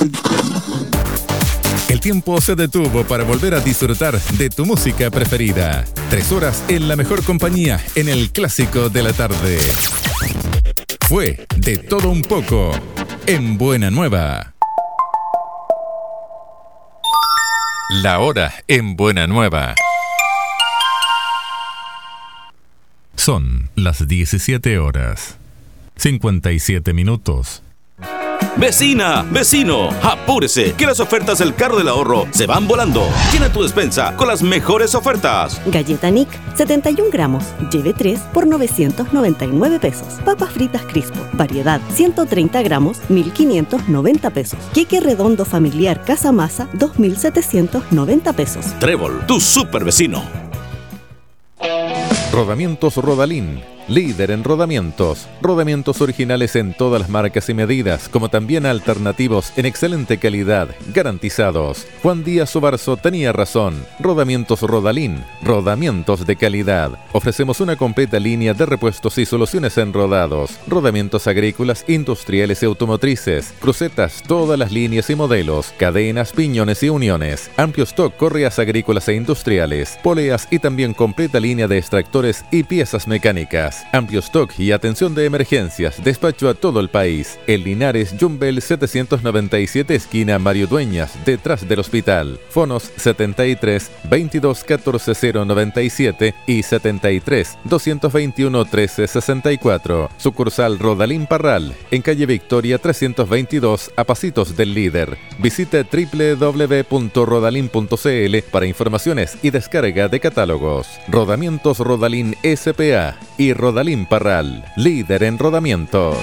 El tiempo se detuvo para volver a disfrutar de tu música preferida. 3 horas en la mejor compañía en el clásico de la tarde. Fue de todo un poco en Buena Nueva. La hora en Buena Nueva. Son las 17 horas, 57 minutos. Vecina, vecino, apúrese, que las ofertas del carro del ahorro se van volando. Llena tu despensa con las mejores ofertas. Galleta Nick, 71 gramos, lleve 3 por 999 pesos. Papas fritas Crispo, variedad, 130 gramos, 1.590 pesos. Queque redondo familiar Casa Masa, 2.790 pesos. Trébol, tu super vecino. Rodamientos Rodalín, líder en rodamientos. Rodamientos originales en todas las marcas y medidas, como también alternativos en excelente calidad, garantizados. Juan Díaz Obarzo tenía razón. Rodamientos Rodalín, rodamientos de calidad. Ofrecemos una completa línea de repuestos y soluciones en rodados, rodamientos agrícolas, industriales y automotrices, crucetas, todas las líneas y modelos, cadenas, piñones y uniones, amplio stock, correas agrícolas e industriales, poleas y también completa línea de extractores y piezas mecánicas. Amplio stock y atención de emergencias, despacho a todo el país. En Linares, Jumbel 797, esquina Mario Dueñas, detrás del hospital. Fonos 73 22 14 097 y 73 221 13 64. Sucursal Rodalín Parral, en calle Victoria 322, a pasitos del líder. Visite www.rodalin.cl para informaciones y descarga de catálogos. Rodamientos Rodalín S.p.A. y Rodalín Parral, líder en rodamientos.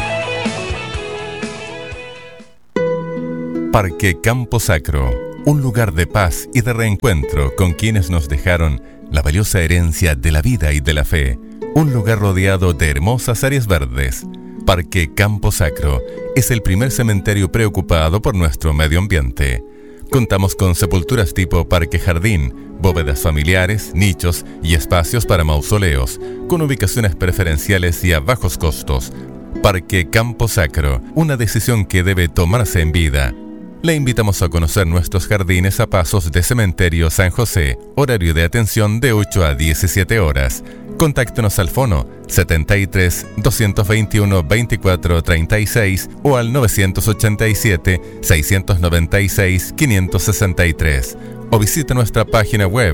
Parque Campo Sacro, un lugar de paz y de reencuentro con quienes nos dejaron la valiosa herencia de la vida y de la fe. Un lugar rodeado de hermosas áreas verdes. Parque Campo Sacro es el primer cementerio preocupado por nuestro medio ambiente. Contamos con sepulturas tipo parque jardín, bóvedas familiares, nichos y espacios para mausoleos, con ubicaciones preferenciales y a bajos costos. Parque Campo Sacro, una decisión que debe tomarse en vida. Le invitamos a conocer nuestros jardines a pasos de Cementerio San José, horario de atención de 8 a 17 horas. Contáctenos al fono 73 221 24 36 o al 987 696 563 o visite nuestra página web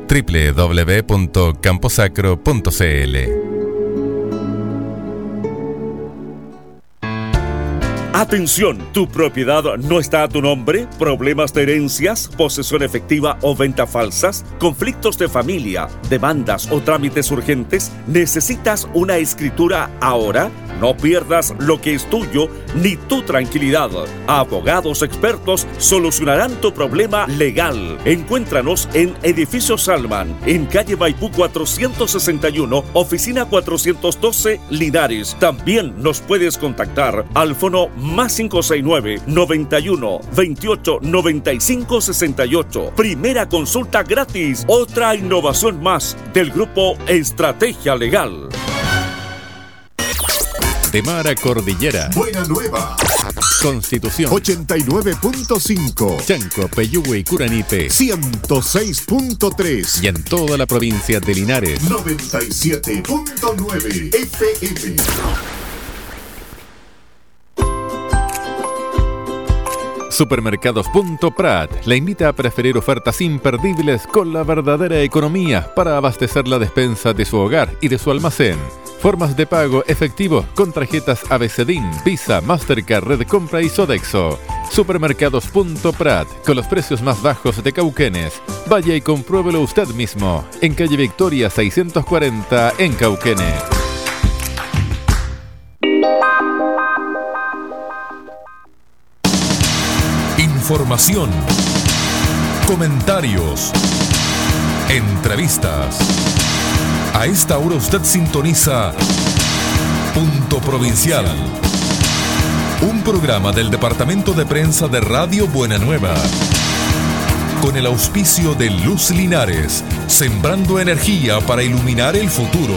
www.camposacro.cl. Atención, ¿tu propiedad no está a tu nombre? ¿Problemas de herencias, posesión efectiva o venta falsas? ¿Conflictos de familia, demandas o trámites urgentes? ¿Necesitas una escritura ahora? No pierdas lo que es tuyo ni tu tranquilidad. Abogados expertos solucionarán tu problema legal. Encuéntranos en Edificio Salman, en calle Maipú 461, oficina 412, Linares. También nos puedes contactar al fono más 569 91 28 95 68. Primera consulta gratis. Otra innovación más del grupo Estrategia Legal. De mar a cordillera. Buena Nueva. Constitución 89.5. Chanco, Peyúgue y Curanipe 106.3. y en toda la provincia de Linares 97.9 FM. Supermercados.prat le invita a preferir ofertas imperdibles con la verdadera economía para abastecer la despensa de su hogar y de su almacén. Formas de pago efectivo con tarjetas ABCDIN, Visa, Mastercard, Red Compra y Sodexo. Supermercados.prat, con los precios más bajos de Cauquenes. Vaya y compruébelo usted mismo, en calle Victoria 640 en Cauquenes. Información, comentarios, entrevistas. A esta hora usted sintoniza Punto Provincial, un programa del Departamento de Prensa de Radio Buena Nueva, con el auspicio de Luz Linares, sembrando energía para iluminar el futuro.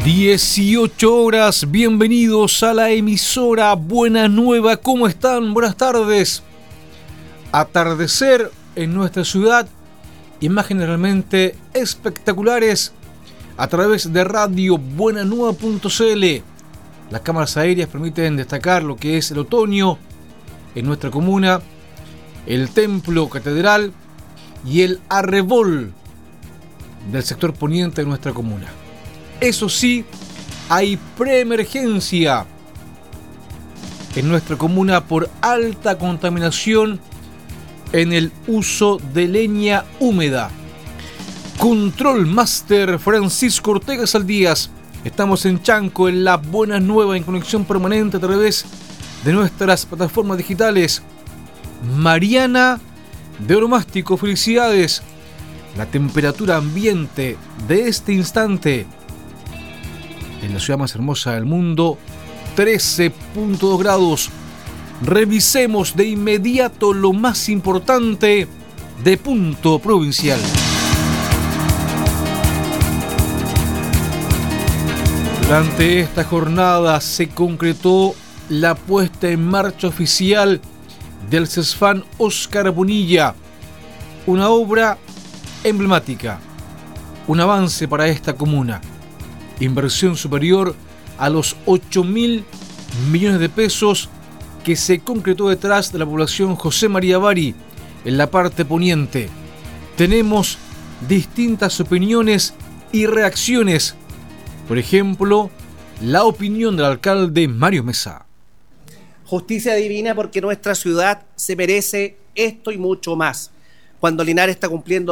18 horas, bienvenidos a la emisora Buena Nueva. ¿Cómo están? Buenas tardes. Atardecer en nuestra ciudad, imágenes realmente espectaculares a través de radio buenanueva.cl. Las cámaras aéreas permiten destacar lo que es el otoño en nuestra comuna, el templo catedral y el arrebol del sector poniente de nuestra comuna. Eso sí, hay preemergencia en nuestra comuna por alta contaminación en el uso de leña húmeda. Control Master Francisco Ortega Saldías. Estamos en Chanco, en La Buena Nueva, en conexión permanente a través de nuestras plataformas digitales. Mariana de Oromástico, felicidades. La temperatura ambiente de este instante en la ciudad más hermosa del mundo, 13.2 grados. Revisemos de inmediato lo más importante de Punto Provincial. Durante esta jornada se concretó la puesta en marcha oficial del CESFAM Oscar Bonilla, una obra emblemática, un avance para esta comuna. Inversión superior a los 8.000 millones de pesos que se concretó detrás de la población José María Bari en la parte poniente. Tenemos distintas opiniones y reacciones. Por ejemplo, la opinión del alcalde Mario Mesa. Justicia divina, porque nuestra ciudad se merece esto y mucho más. Cuando Linares está cumpliendo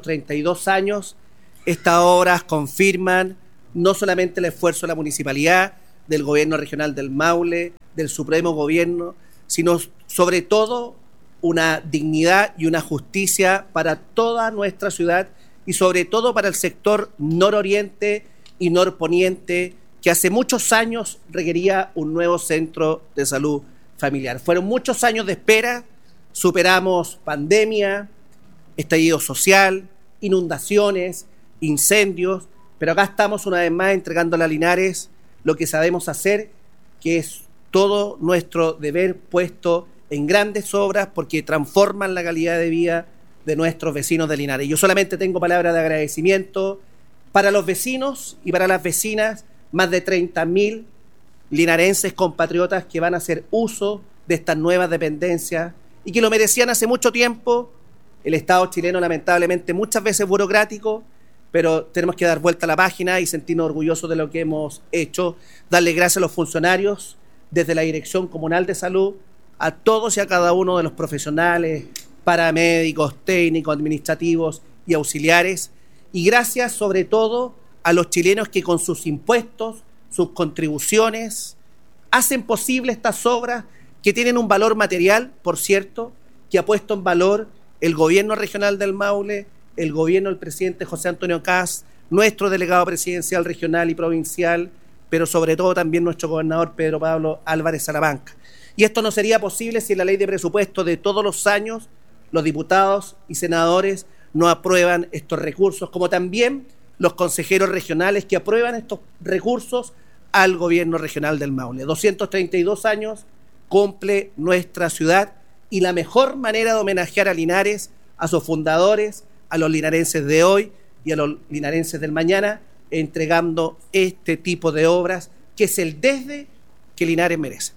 232 años, estas obras confirman no solamente el esfuerzo de la municipalidad, del gobierno regional del Maule, del Supremo Gobierno, sino sobre todo una dignidad y una justicia para toda nuestra ciudad y sobre todo para el sector nororiente y norponiente, que hace muchos años requería un nuevo centro de salud familiar. Fueron muchos años de espera, superamos pandemia, estallido social, inundaciones, incendios, pero acá estamos una vez más entregándole a Linares lo que sabemos hacer, que es todo nuestro deber puesto en grandes obras porque transforman la calidad de vida de nuestros vecinos de Linares. Yo solamente tengo palabras de agradecimiento para los vecinos y para las vecinas, más de 30.000 linarenses compatriotas que van a hacer uso de estas nuevas dependencias y que lo merecían hace mucho tiempo. El Estado chileno, lamentablemente, muchas veces burocrático, pero tenemos que dar vuelta a la página y sentirnos orgullosos de lo que hemos hecho. Darle gracias a los funcionarios desde la Dirección Comunal de Salud, a todos y a cada uno de los profesionales, paramédicos, técnicos, administrativos y auxiliares. Y gracias sobre todo a los chilenos que con sus impuestos, sus contribuciones, hacen posible estas obras que tienen un valor material, por cierto, que ha puesto en valor el gobierno regional del Maule, el gobierno del presidente José Antonio Kast, nuestro delegado presidencial regional y provincial, pero sobre todo también nuestro gobernador Pedro Pablo Álvarez Salamanca. Y esto no sería posible si en la ley de presupuesto de todos los años los diputados y senadores no aprueban estos recursos, como también los consejeros regionales que aprueban estos recursos al gobierno regional del Maule. 232 años cumple nuestra ciudad y la mejor manera de homenajear a Linares, a sus fundadores, a los linarenses de hoy y a los linarenses del mañana, entregando este tipo de obras que es el desde que Linares merece.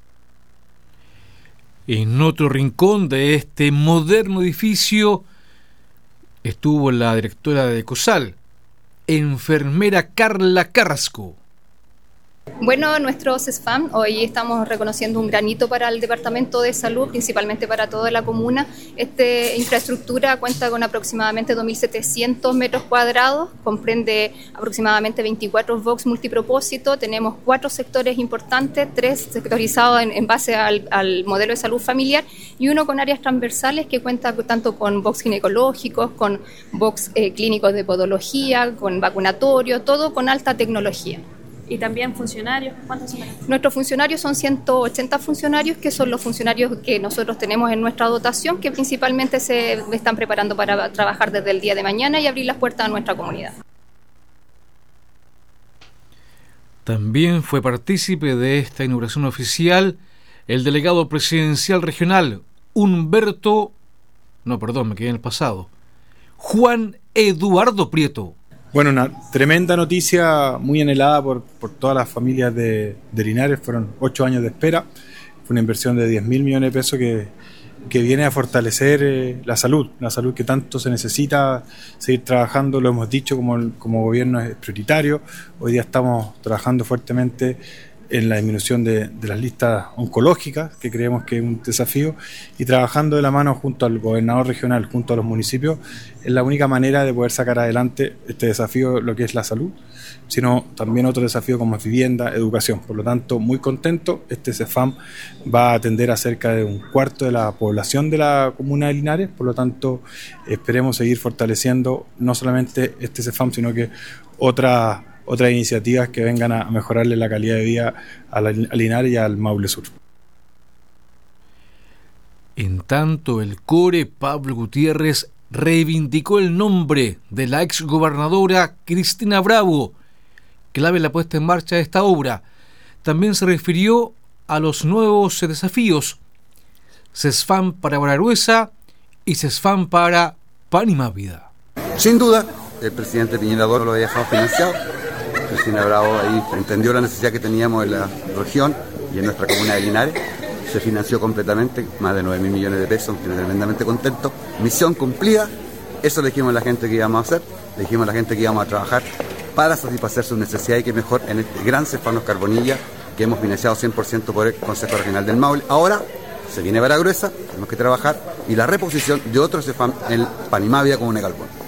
En otro rincón de este moderno edificio estuvo la directora de COSAL, enfermera Carla Carrasco. Bueno, nuestro CESFAM, hoy estamos reconociendo un granito para el Departamento de Salud, principalmente para toda la comuna. Esta infraestructura cuenta con aproximadamente 2.700 metros cuadrados, comprende aproximadamente 24 box multipropósito, tenemos 4 sectores importantes, 3 sectorizados en base al modelo de salud familiar y uno con áreas transversales que cuenta tanto con box ginecológicos, con box clínicos de podología, con vacunatorio, todo con alta tecnología. Y también funcionarios, ¿cuántos son? Nuestros funcionarios son 180 funcionarios, que son los funcionarios que nosotros tenemos en nuestra dotación, que principalmente se están preparando para trabajar desde el día de mañana y abrir las puertas a nuestra comunidad. También fue partícipe de esta inauguración oficial el delegado presidencial regional, Juan Eduardo Prieto. Bueno, una tremenda noticia, muy anhelada por todas las familias de Linares. Fueron 8 años de espera. Fue una inversión de 10.000 millones de pesos que viene a fortalecer la salud que tanto se necesita seguir trabajando. Lo hemos dicho, como gobierno es prioritario. Hoy día estamos trabajando fuertemente en la disminución de las listas oncológicas, que creemos que es un desafío, y trabajando de la mano junto al gobernador regional, junto a los municipios, es la única manera de poder sacar adelante este desafío, lo que es la salud, sino también otro desafío como es vivienda, educación. Por lo tanto, muy contento. Este CEFAM va a atender a cerca de 1/4 de la población de la comuna de Linares. Por lo tanto, esperemos seguir fortaleciendo no solamente este CEFAM, sino que otras iniciativas que vengan a mejorarle la calidad de vida a Linares y al Maule Sur. En tanto, el CORE Pablo Gutiérrez reivindicó el nombre de la exgobernadora Cristina Bravo, clave en la puesta en marcha de esta obra. También se refirió a los nuevos desafíos: CESFAM para Baragruesa y CESFAM para Pan y Más Vida. Sin duda, el presidente Piñera lo había dejado financiado. Cristina Bravo ahí entendió la necesidad que teníamos en la región y en nuestra comuna de Linares. Se financió completamente, más de 9.000 millones de pesos, estoy tremendamente contento. Misión cumplida, eso le dijimos a la gente que íbamos a hacer, le dijimos a la gente que íbamos a trabajar para satisfacer sus necesidades y que mejor en este gran CEFAM Los Carbonillas, que hemos financiado 100% por el Consejo Regional del Maule. Ahora se viene Baragruesa, tenemos que trabajar, y la reposición de otro CEFAM, el Pan y Más Vida, Comuna de Galpón.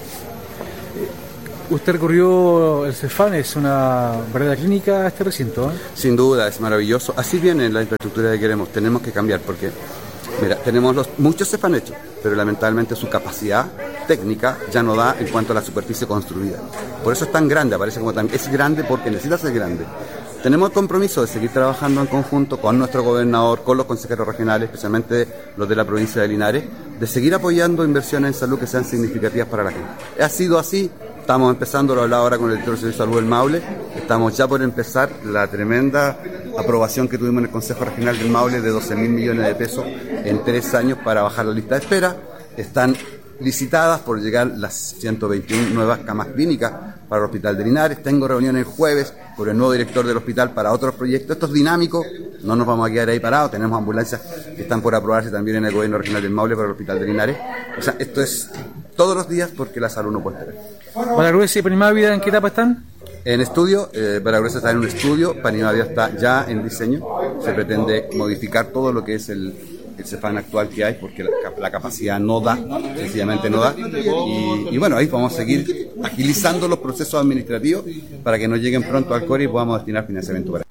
Usted recorrió el CEFAM, es una verdadera clínica este recinto, ¿eh? Sin duda, es maravilloso. Así viene la infraestructura que queremos. Tenemos que cambiar porque, mira, tenemos muchos CEFAM hechos, pero lamentablemente su capacidad técnica ya no da en cuanto a la superficie construida. Por eso es tan grande, aparece como tan... Es grande porque necesita ser grande. Tenemos el compromiso de seguir trabajando en conjunto con nuestro gobernador, con los consejeros regionales, especialmente los de la provincia de Linares, de seguir apoyando inversiones en salud que sean significativas para la gente. Ha sido así. Estamos empezando, lo hablaba ahora con el director del Servicio de Salud del Maule, estamos ya por empezar la tremenda aprobación que tuvimos en el Consejo Regional del Maule de 12.000 millones de pesos en 3 años para bajar la lista de espera. Están licitadas por llegar las 121 nuevas camas clínicas para el Hospital de Linares. Tengo reuniones el jueves con el nuevo director del hospital para otros proyectos. Esto es dinámico, no nos vamos a quedar ahí parados. Tenemos ambulancias que están por aprobarse también en el Gobierno Regional del Maule para el Hospital de Linares. O sea, esto es todos los días porque la salud no puede esperar. ¿Baragruesa y Pan y Más Vida en qué etapa están? En estudio, Baragruesa está en un estudio, Pan y Más Vida está ya en diseño. Se pretende modificar todo lo que es el CEFAM actual que hay, porque la capacidad no da, sencillamente no da. Y bueno, ahí vamos a seguir agilizando los procesos administrativos para que nos lleguen pronto al CORE y podamos destinar financiamiento para.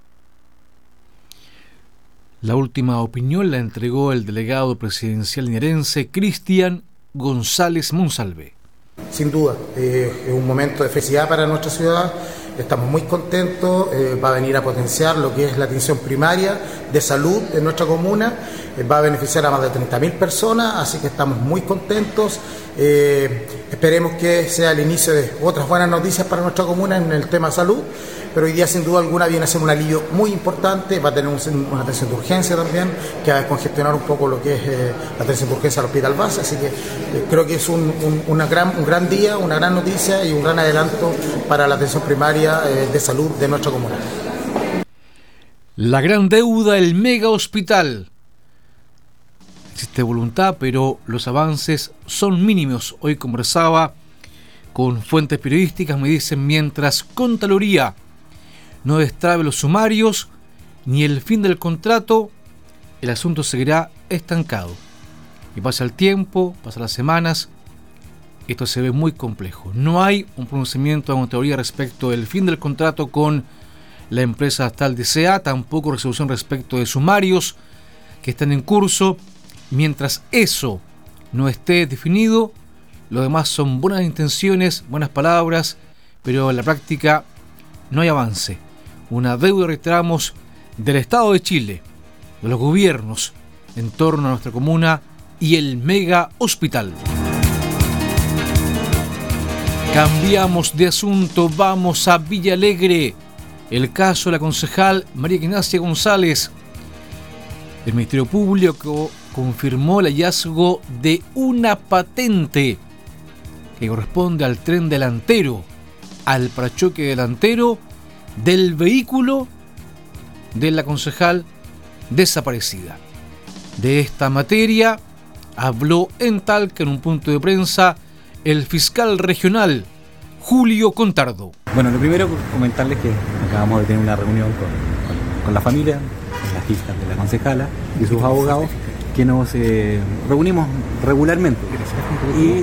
La última opinión la entregó el delegado presidencial linarense Cristian González Monsalve. Sin duda, es un momento de felicidad para nuestra ciudad. Estamos muy contentos, va a venir a potenciar lo que es la atención primaria de salud en nuestra comuna, va a beneficiar a más de 30.000 personas, así que estamos muy contentos. Esperemos que sea el inicio de otras buenas noticias para nuestra comuna en el tema salud, pero hoy día sin duda alguna viene a ser un alivio muy importante, va a tener una atención de urgencia también, que va a congestionar un poco lo que es la atención de urgencia al hospital base, así que creo que es un gran día, una gran noticia y un gran adelanto para la atención primaria de salud de nuestra comuna. La gran deuda, el mega hospital. Existe voluntad, pero los avances son mínimos. Hoy conversaba con fuentes periodísticas, me dicen, mientras Contraloría no destrabe los sumarios ni el fin del contrato, el asunto seguirá estancado. Y pasa el tiempo, pasan las semanas, esto se ve muy complejo. No hay un pronunciamiento de Contraloría respecto del fin del contrato con la empresa estatal DCA, tampoco resolución respecto de sumarios que están en curso. Mientras eso no esté definido, lo demás son buenas intenciones, buenas palabras, pero en la práctica no hay avance. Una deuda, reiteramos, del Estado de Chile, de los gobiernos en torno a nuestra comuna y el mega hospital. Cambiamos de asunto, vamos a Villa Alegre. el caso de la concejal María Ignacia González. El Ministerio Público confirmó el hallazgo de una patente que corresponde al tren delantero, al parachoque delantero del vehículo de la concejal desaparecida. De esta materia habló en Talca, en un punto de prensa, el fiscal regional Julio Contardo. Bueno, lo primero comentarles que acabamos de tener una reunión con la familia, con las hijas de la concejala y sus abogados, que nos reunimos regularmente y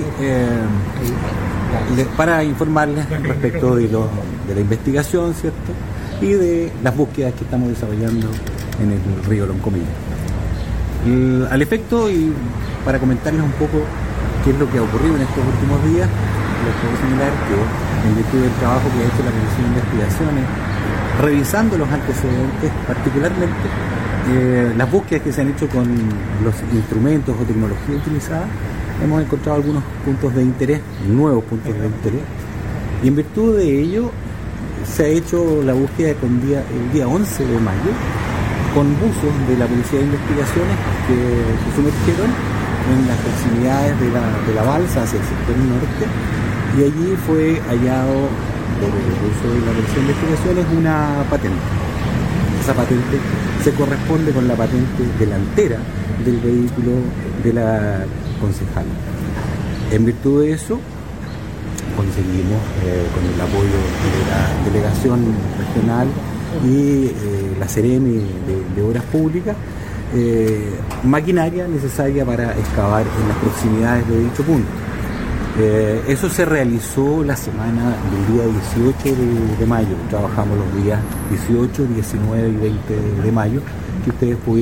para informarles respecto de la investigación, ¿cierto? Y de las búsquedas que estamos desarrollando en el río Loncomilla. Al efecto, y para comentarles un poco qué es lo que ha ocurrido en estos últimos días, les puedo señalar que en virtud del trabajo que ha hecho la Comisión de Investigaciones, revisando los antecedentes, particularmente las búsquedas que se han hecho con los instrumentos o tecnología utilizada, hemos encontrado algunos puntos de interés, nuevos puntos de interés, y en virtud de ello se ha hecho la búsqueda el día 11 de mayo con buzos de la Policía de Investigaciones que se sumergieron en las proximidades de la balsa hacia el sector norte, y allí fue hallado por el uso de la Policía de Investigaciones una patente. Esa patente se corresponde con la patente delantera del vehículo de la concejala. En virtud de eso, conseguimos, con el apoyo de la delegación regional y la Seremi de Obras Públicas, maquinaria necesaria para excavar en las proximidades de dicho punto. Eso se realizó la semana del día 18 de mayo. Trabajamos los días 18, 19 y 20 de mayo, que ustedes pudieron